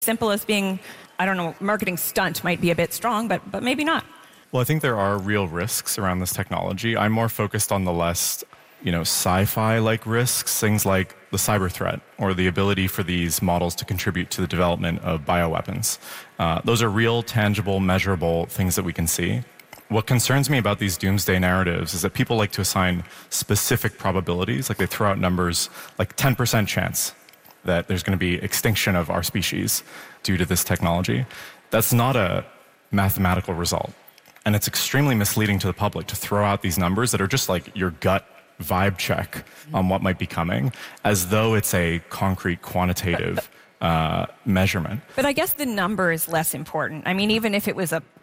Simple as being, I don't know, marketing stunt might be a bit strong, but maybe not. Well, I think there are real risks around this technology. I'm more focused on the less, sci-fi-like risks, things like the cyber threat or the ability for these models to contribute to the development of bioweapons. Those are real, tangible, measurable things that we can see. What concerns me about these doomsday narratives is that people like to assign specific probabilities, like they throw out numbers like 10% chance that there's going to be extinction of our species due to this technology. That's not a mathematical result. And it's extremely misleading to the public to throw out these numbers that are just like your gut vibe check on what might be coming, as though it's a concrete quantitative measurement. But I guess the number is less important. I mean, even if it was a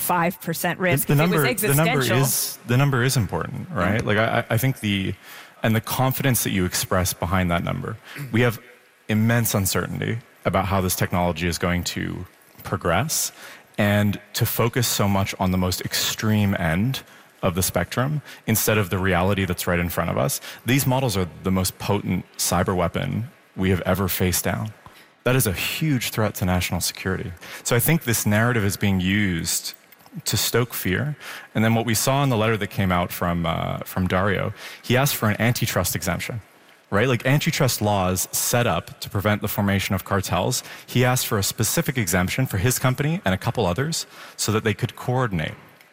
0.5% risk, if it was existential. The number is important, right? Like I think the confidence that you express behind that number, we have immense uncertainty about how this technology is going to progress, and to focus so much on the most extreme end of the spectrum instead of the reality that's right in front of us. These models are the most potent cyber weapon we have ever faced down. That is a huge threat to national security. So I think this narrative is being used to stoke fear. And then what we saw in the letter that came out from Dario, he asked for an antitrust exemption. Right? Like antitrust laws set up to prevent the formation of cartels. He asked for a specific exemption for his company and a couple others so that they could coordinate.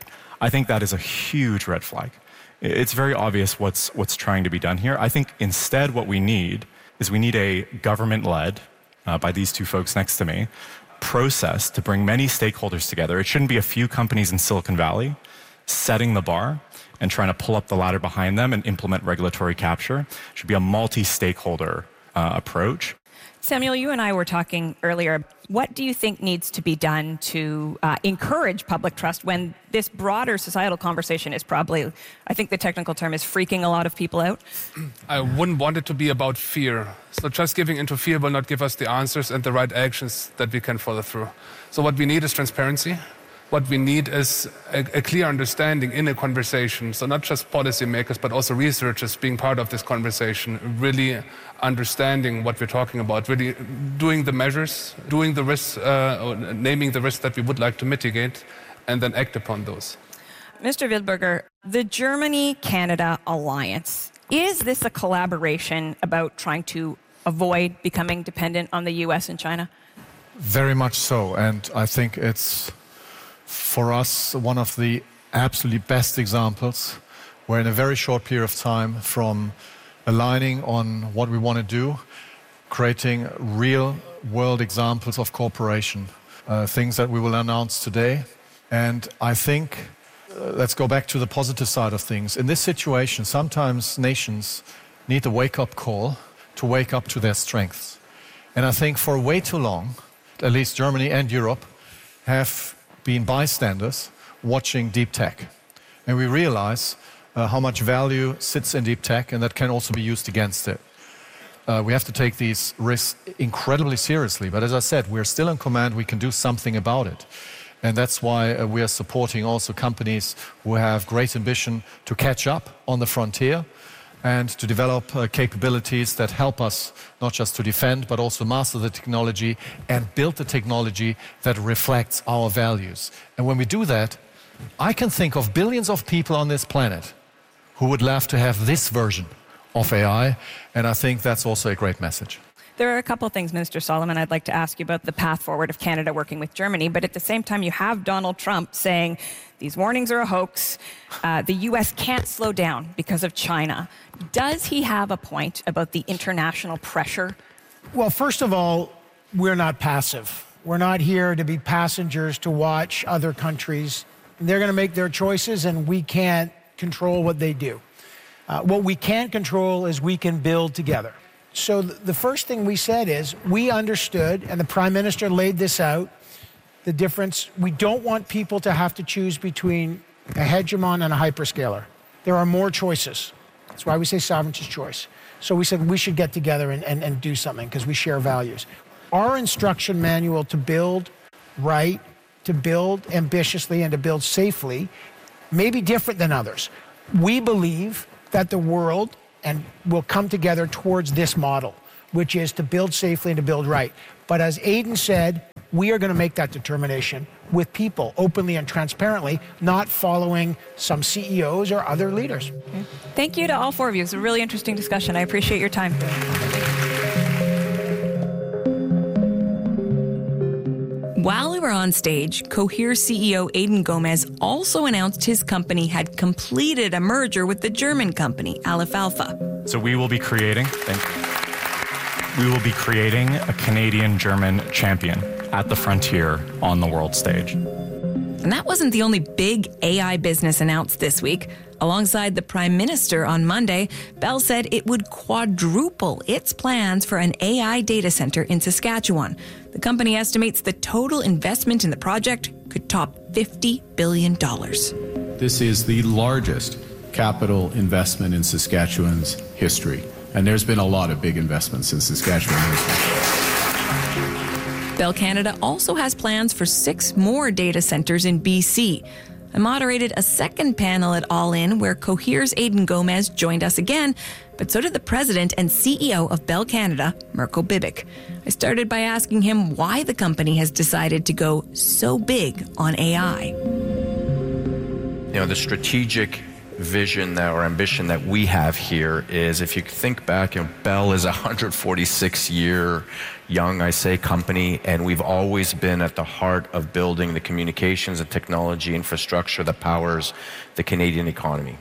I think that is a huge red flag. It's very obvious what's trying to be done here. I think instead what we need is a government-led, by these two folks next to me, process to bring many stakeholders together. It shouldn't be a few companies in Silicon Valley setting the bar and trying to pull up the ladder behind them and implement regulatory capture. It should be a multi-stakeholder approach. Samuel, you and I were talking earlier. What do you think needs to be done to encourage public trust when this broader societal conversation is probably, I think the technical term is freaking a lot of people out? I wouldn't want it to be about fear. So just giving into fear will not give us the answers and the right actions that we can follow through. So what we need is transparency. What we need is a clear understanding in a conversation. So not just policymakers, but also researchers being part of this conversation, really understanding what we're talking about, really doing the measures, doing the risks, naming the risks that we would like to mitigate, and then act upon those. Mr. Wildberger, the Germany-Canada alliance, is this a collaboration about trying to avoid becoming dependent on the US and China? Very much so, and I think it's, for us, one of the absolutely best examples where in a very short period of time, from aligning on what we want to do, creating real world examples of cooperation, things that we will announce today. And I think, let's go back to the positive side of things. In this situation, sometimes nations need a wake-up call to wake up to their strengths. And I think for way too long, at least Germany and Europe, have been bystanders watching deep tech. And we realize how much value sits in deep tech, and that can also be used against it. We have to take these risks incredibly seriously. But as I said, we're still in command. We can do something about it. And that's why we are supporting also companies who have great ambition to catch up on the frontier and to develop capabilities that help us not just to defend, but also master the technology and build the technology that reflects our values. And when we do that, I can think of billions of people on this planet who would love to have this version of AI, and I think that's also a great message. There are a couple of things, Minister Solomon, I'd like to ask you about the path forward of Canada working with Germany, but at the same time you have Donald Trump saying these warnings are a hoax, the US can't slow down because of China. Does he have a point about the international pressure? Well, first of all, we're not passive. We're not here to be passengers to watch other countries. They're going to make their choices, and we can't control what they do. What we can control is we can build together. So the first thing we said is we understood, and the Prime Minister laid this out, the difference. We don't want people to have to choose between a hegemon and a hyperscaler. There are more choices. That's why we say sovereignty choice. So we said we should get together and do something because we share values. Our instruction manual to build right, to build ambitiously, and to build safely may be different than others. We believe that the world and will come together towards this model, which is to build safely and to build right. But But as Aidan said, we are going to make that determination with people, openly and transparently, not following some CEOs or other leaders. Thank you to all four of you. It was a really interesting discussion. I appreciate your time. While we were on stage, Cohere CEO Aidan Gomez also announced his company had completed a merger with the German company, Aleph Alpha. So we will be creating a Canadian-German champion at the frontier on the world stage. And that wasn't the only big AI business announced this week. Alongside the Prime Minister on Monday, Bell said it would quadruple its plans for an AI data center in Saskatchewan. The company estimates the total investment in the project could top $50 billion. This is the largest capital investment in Saskatchewan's history. And there's been a lot of big investments in Saskatchewan history. Bell Canada also has plans for 6 more data centers in BC. I moderated a second panel at All In where Cohere's Aidan Gomez joined us again, but so did the president and CEO of Bell Canada, Mirko Bibic. I started by asking him why the company has decided to go so big on AI. You know, the strategic vision or ambition that we have here is, if you think back, Bell is a 146-year young, I say, company, and we've always been at the heart of building the communications and technology infrastructure that powers the Canadian economy.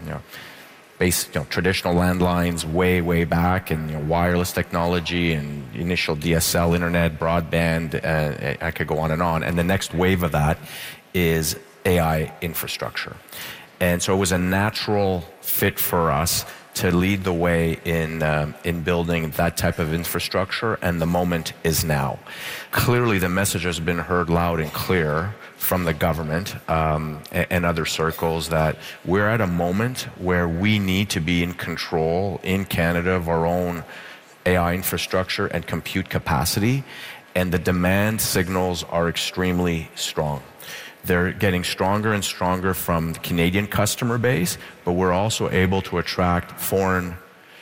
Traditional landlines way back, and wireless technology and initial DSL, internet, broadband, I could go on. And the next wave of that is AI infrastructure. And so it was a natural fit for us to lead the way in building that type of infrastructure, and the moment is now. Clearly, the message has been heard loud and clear from the government and other circles that we're at a moment where we need to be in control in Canada of our own AI infrastructure and compute capacity, and the demand signals are extremely strong. They're getting stronger and stronger from the Canadian customer base, but we're also able to attract foreign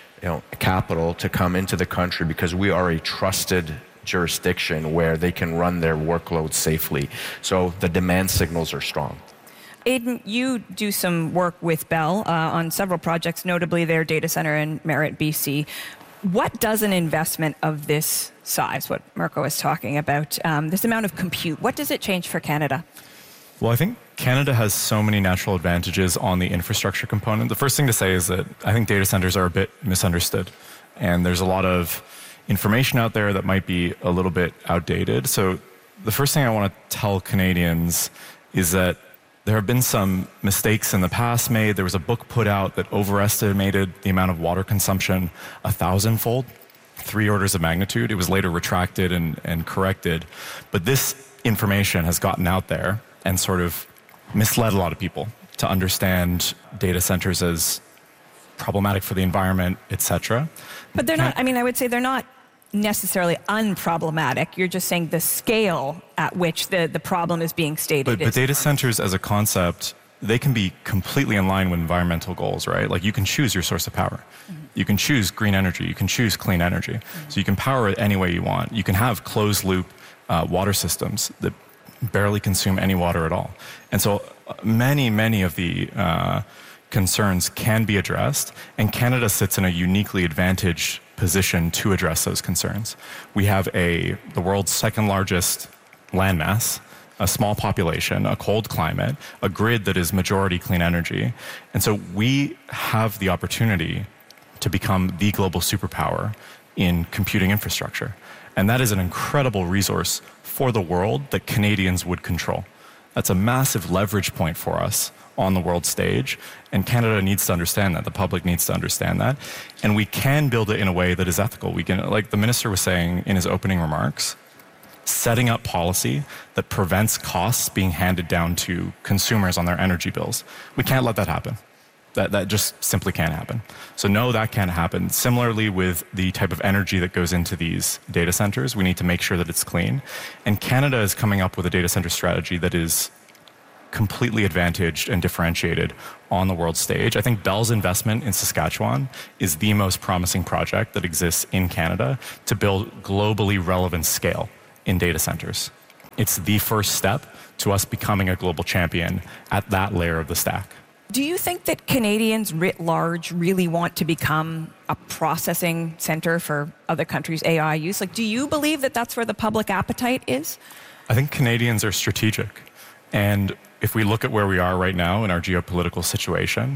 capital to come into the country because we are a trusted jurisdiction where they can run their workloads safely. So the demand signals are strong. Aidan, you do some work with Bell on several projects, notably their data center in Merritt, BC. What does an investment of this size, what Mirko is talking about, this amount of compute, what does it change for Canada? Well, I think Canada has so many natural advantages on the infrastructure component. The first thing to say is that I think data centers are a bit misunderstood. And there's a lot of information out there that might be a little bit outdated. So the first thing I want to tell Canadians is that there have been some mistakes in the past made. There was a book put out that overestimated the amount of water consumption 1,000-fold, 3 orders of magnitude. It was later retracted and corrected. But this information has gotten out there and sort of misled a lot of people to understand data centers as problematic for the environment, etc. But they're not, I would say they're not necessarily unproblematic. You're just saying the scale at which the problem is being stated. But data centers as a concept, they can be completely in line with environmental goals, right? Like you can choose your source of power. Mm-hmm. You can choose green energy. You can choose clean energy. Mm-hmm. So you can power it any way you want. You can have closed loop water systems that barely consume any water at all. And so many of the concerns can be addressed, and Canada sits in a uniquely advantaged position to address those concerns. We have the world's second largest landmass, a small population, a cold climate, a grid that is majority clean energy. And so we have the opportunity to become the global superpower in computing infrastructure. And that is an incredible resource for the world that Canadians would control. That's a massive leverage point for us on the world stage, and Canada needs to understand that. The public needs to understand that. And we can build it in a way that is ethical. We can, like the minister was saying in his opening remarks, setting up policy that prevents costs being handed down to consumers on their energy bills. We can't let that happen. That just simply can't happen. So no, that can't happen. Similarly with the type of energy that goes into these data centers, we need to make sure that it's clean. And Canada is coming up with a data center strategy that is completely advantaged and differentiated on the world stage. I think Bell's investment in Saskatchewan is the most promising project that exists in Canada to build globally relevant scale in data centers. It's the first step to us becoming a global champion at that layer of the stack. Do you think that Canadians writ large really want to become a processing center for other countries' AI use? Like, do you believe that that's where the public appetite is? I think Canadians are strategic. And if we look at where we are right now in our geopolitical situation,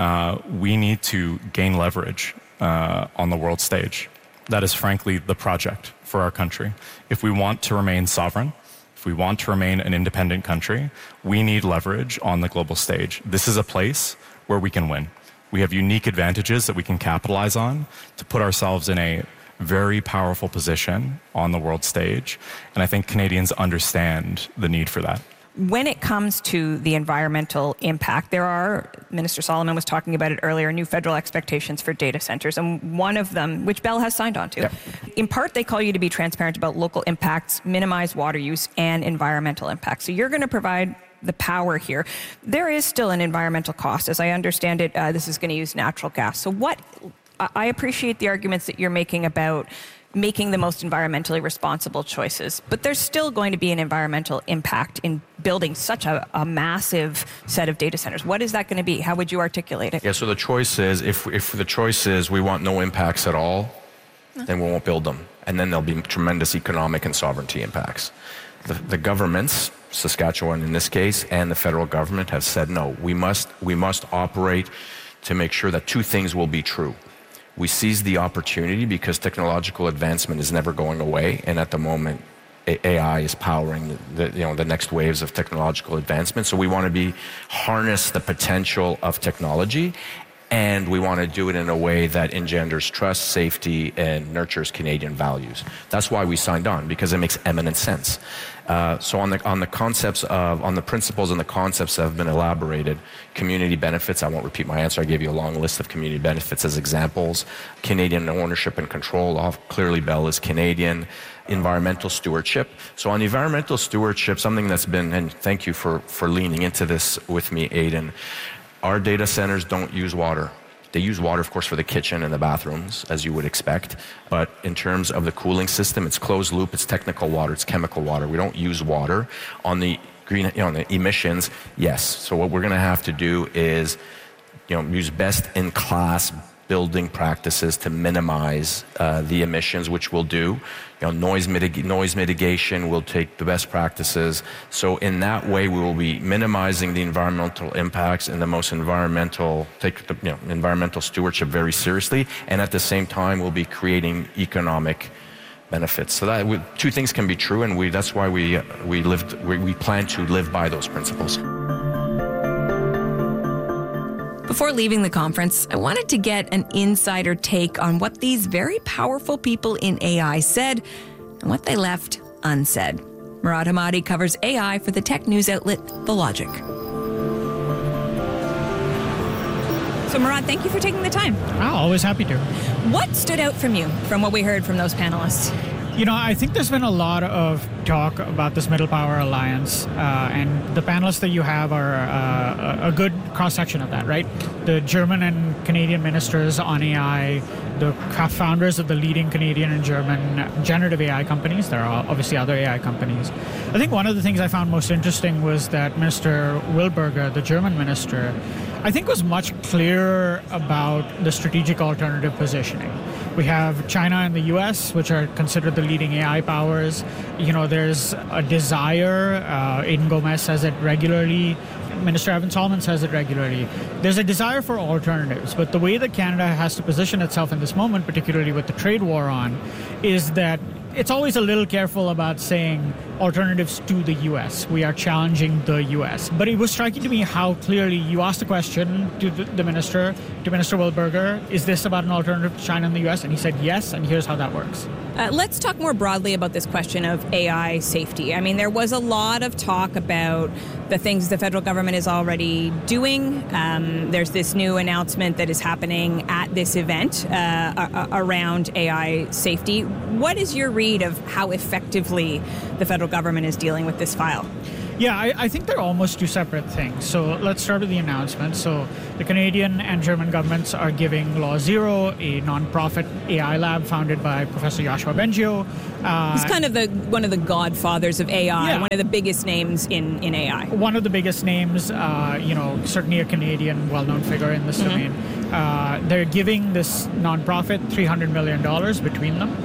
we need to gain leverage on the world stage. That is frankly the project for our country. If we want to remain sovereign, if we want to remain an independent country, we need leverage on the global stage. This is a place where we can win. We have unique advantages that we can capitalize on to put ourselves in a very powerful position on the world stage. And I think Canadians understand the need for that. When it comes to the environmental impact, there are, Minister Solomon was talking about it earlier, new federal expectations for data centers. And one of them, which Bell has signed on to, Yep. In part, they call you to be transparent about local impacts, minimize water use, and environmental impacts. So you're going to provide the power here. There is still an environmental cost. As I understand it, this is going to use natural gas. So I appreciate the arguments that you're making about making the most environmentally responsible choices. But there's still going to be an environmental impact in building such a massive set of data centers. What is that going to be? How would you articulate it? Yeah, so the choice is, if the choice is we want no impacts at all, then we won't build them. And then there'll be tremendous economic and sovereignty impacts. The governments, Saskatchewan in this case, and the federal government have said, no, we must operate to make sure that two things will be true. We seize the opportunity because technological advancement is never going away, and at the moment, AI is powering the next waves of technological advancement. So we want to harness the potential of technology, and we want to do it in a way that engenders trust, safety, and nurtures Canadian values. That's why we signed on, because it makes eminent sense. So on the principles and the concepts that have been elaborated, community benefits, I won't repeat my answer. I gave you a long list of community benefits as examples. Canadian ownership and control, clearly Bell is Canadian. Environmental stewardship. So on environmental stewardship, something that's been, and thank you for leaning into this with me, Aidan, our data centers don't use water. They use water, of course, for the kitchen and the bathrooms, as you would expect. But in terms of the cooling system, it's closed loop, it's technical water, it's chemical water. We don't use water. On the the emissions, yes. So what we're going to have to do is, use best-in-class building practices to minimize the emissions, which we'll do. Noise mitigation, we'll take the best practices. So in that way, we will be minimizing the environmental impacts and the most environmental stewardship very seriously. And at the same time, we'll be creating economic benefits. So that two things can be true, and that's why we plan to live by those principles. Before leaving the conference, I wanted to get an insider take on what these very powerful people in AI said and what they left unsaid. Murad Hamadi covers AI for the tech news outlet The Logic. So Murad, thank you for taking the time. Always happy to. What stood out from you from what we heard from those panelists? I think there's been a lot of talk about this Middle Power Alliance, and the panelists that you have are a good cross-section of that, right? The German and Canadian ministers on AI, the founders of the leading Canadian and German generative AI companies. There are obviously other AI companies. I think one of the things I found most interesting was that Minister Wilberger, the German minister, I think was much clearer about the strategic alternative positioning. We have China and the US, which are considered the leading AI powers. There's a desire, Aidan Gomez says it regularly, Minister Evan Solomon says it regularly. There's a desire for alternatives, but the way that Canada has to position itself in this moment, particularly with the trade war on, is that it's always a little careful about saying alternatives to the U.S. We are challenging the U.S. But it was striking to me how clearly you asked the question to the minister, to Minister Wilberger, is this about an alternative to China and the U.S.? And he said yes, and here's how that works. Let's talk more broadly about this question of AI safety. I mean, there was a lot of talk about the things the federal government is already doing. There's this new announcement that is happening at this event around AI safety. What is your read of how effectively the federal government is dealing with this file? Yeah, I think they're almost two separate things. So let's start with the announcement. So the Canadian and German governments are giving Law Zero, a non-profit AI lab founded by Professor Yoshua Bengio. He's kind of one of the godfathers of AI, Yeah. one of the biggest names in AI. One of the biggest names, certainly a Canadian well-known figure in this domain. They're giving this nonprofit $300 million between them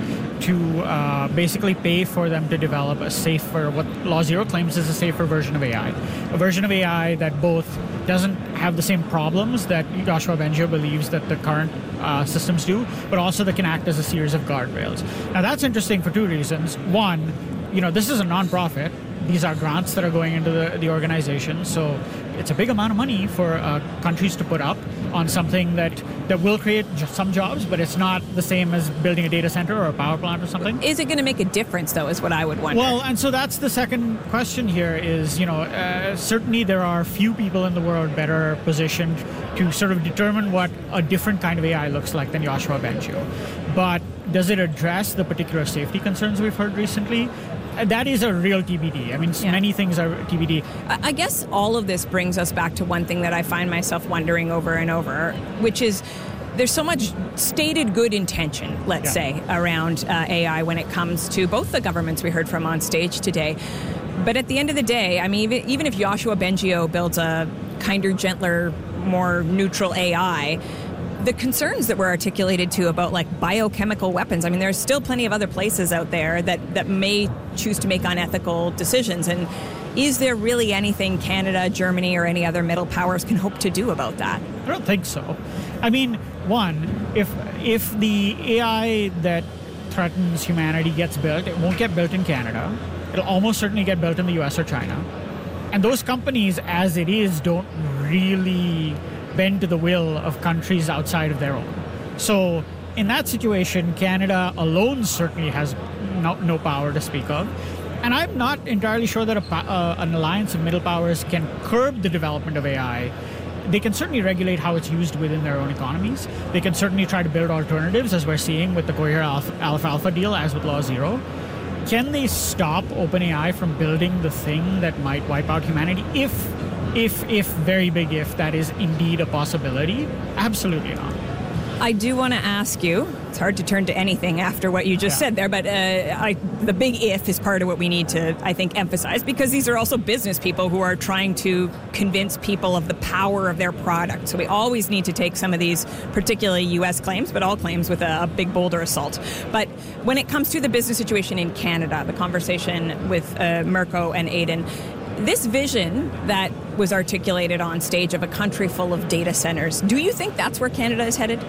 to basically pay for them to develop a safer, what Law Zero claims is a safer version of AI. A version of AI that both doesn't have the same problems that Yoshua Bengio believes that the current systems do, but also that can act as a series of guardrails. Now that's interesting for two reasons. One, this is a nonprofit. These are grants that are going into the organization, so it's a big amount of money for countries to put up on something that will create some jobs, but it's not the same as building a data center or a power plant or something. Is it going to make a difference, though, is what I would wonder. Well, and so that's the second question here is, certainly there are few people in the world better positioned to sort of determine what a different kind of AI looks like than Yoshua Bengio. But does it address the particular safety concerns we've heard recently? That is a real TBD. I mean, many things are TBD. I guess all of this brings us back to one thing that I find myself wondering over and over, which is there's so much stated good intention, let's say, around AI when it comes to both the governments we heard from on stage today. But at the end of the day, I mean, even if Yoshua Bengio builds a kinder, gentler, more neutral AI, the concerns that were articulated too about like biochemical weapons, I mean, there's still plenty of other places out there that may choose to make unethical decisions. And is there really anything Canada, Germany, or any other middle powers can hope to do about that? I don't think so. I mean, one, if the AI that threatens humanity gets built, it won't get built in Canada. It'll almost certainly get built in the US or China. And those companies, as it is, don't really bend to the will of countries outside of their own. So in that situation, Canada alone certainly has no power to speak of. And I'm not entirely sure that an alliance of middle powers can curb the development of AI. They can certainly regulate how it's used within their own economies. They can certainly try to build alternatives, as we're seeing with the Cohere Alfalfa deal, as with Law Zero. Can they stop OpenAI from building the thing that might wipe out humanity? If, very big if, that is indeed a possibility? Absolutely not. I do want to ask you, it's hard to turn to anything after what you just said there, but the big if is part of what we need to, I think, emphasize, because these are also business people who are trying to convince people of the power of their product. So we always need to take some of these, particularly U.S. claims, but all claims with a big boulder assault. But when it comes to the business situation in Canada, the conversation with Mirko and Aidan, this vision that was articulated on stage of a country full of data centers, do you think that's where Canada is headed?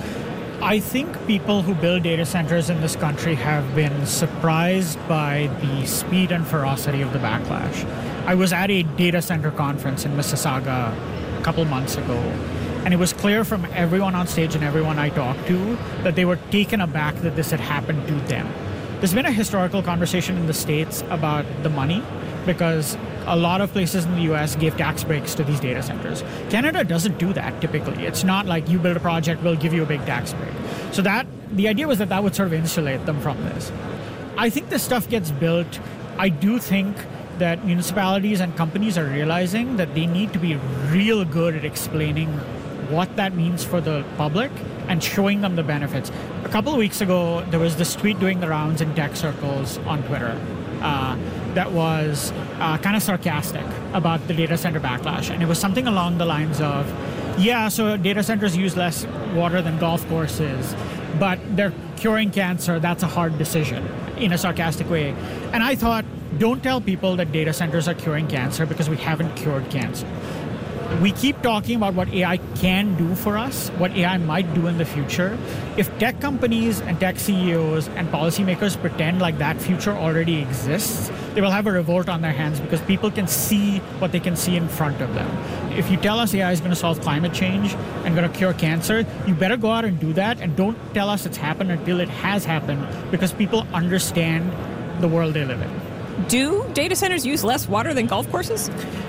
I think people who build data centers in this country have been surprised by the speed and ferocity of the backlash. I was at a data center conference in Mississauga a couple months ago, and it was clear from everyone on stage and everyone I talked to that they were taken aback that this had happened to them. There's been a historical conversation in the States about the money, because a lot of places in the US give tax breaks to these data centers. Canada doesn't do that typically. It's not like you build a project, we'll give you a big tax break. So the idea was that would sort of insulate them from this. I think this stuff gets built. I do think that municipalities and companies are realizing that they need to be real good at explaining what that means for the public and showing them the benefits. A couple of weeks ago, there was this tweet doing the rounds in tech circles on Twitter that was kind of sarcastic about the data center backlash. And it was something along the lines of, so data centers use less water than golf courses, but they're curing cancer. That's a hard decision, in a sarcastic way. And I thought, don't tell people that data centers are curing cancer because we haven't cured cancer. We keep talking about what AI can do for us, what AI might do in the future. If tech companies and tech CEOs and policymakers pretend like that future already exists, they will have a revolt on their hands, because people can see what they can see in front of them. If you tell us AI is going to solve climate change and going to cure cancer, you better go out and do that, and don't tell us it's happened until it has happened, because people understand the world they live in. Do data centers use less water than golf courses?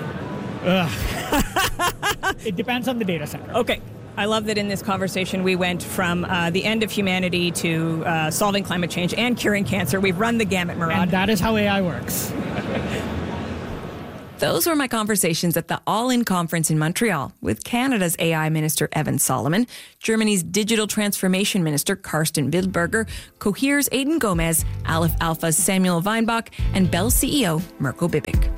It depends on the data center. Okay. I love that in this conversation we went from the end of humanity to solving climate change and curing cancer. We've run the gamut, Murad. And that is how AI works. Those were my conversations at the All-In conference in Montreal with Canada's AI Minister Evan Solomon, Germany's Digital Transformation Minister Karsten Wildberger, Cohere's Aidan Gomez, Aleph Alpha's Samuel Weinbach, and Bell CEO Mirko Bibic.